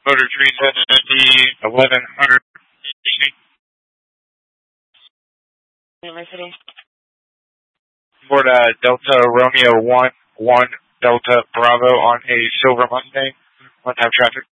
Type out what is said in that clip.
Motor Tree 750, 1100. University. Board Delta Romeo 1 Delta Bravo on a silver Mustang. One-time traffic.